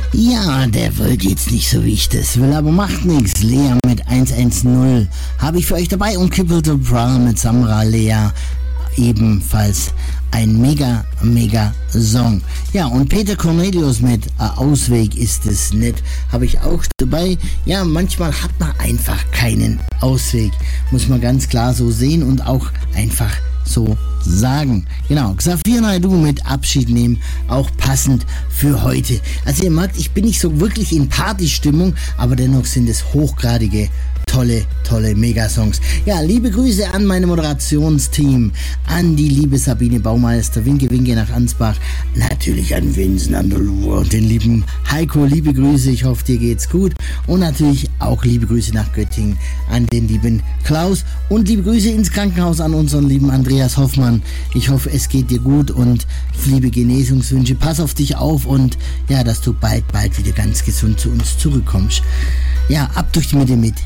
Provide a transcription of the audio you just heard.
Ja, der wird jetzt nicht so, wie ich das will, aber macht nichts. Lea mit 110 habe ich für euch dabei und Capital Bra mit Samra Lea. Ebenfalls ein mega Song. Ja, und Peter Cornelius mit Ausweg ist es nicht, habe ich auch dabei. Ja, manchmal hat man einfach keinen Ausweg, muss man ganz klar so sehen und auch einfach so sagen. Genau, Xavier Naidoo mit Abschied nehmen, auch passend für heute. Also ihr merkt, ich bin nicht so wirklich in Partystimmung, aber dennoch sind es hochgradige tolle Megasongs. Ja, liebe Grüße an meine Moderationsteam, an die liebe Sabine Baumeister, Winke nach Ansbach, natürlich an Vincent, an der Lur und den lieben Heiko, liebe Grüße, ich hoffe, dir geht's gut und natürlich auch liebe Grüße nach Göttingen an den lieben Klaus und liebe Grüße ins Krankenhaus an unseren lieben Andreas Hoffmann. Ich hoffe, es geht dir gut und liebe Genesungswünsche, pass auf dich auf und ja, dass du bald wieder ganz gesund zu uns zurückkommst. Ja, ab durch die Mitte mit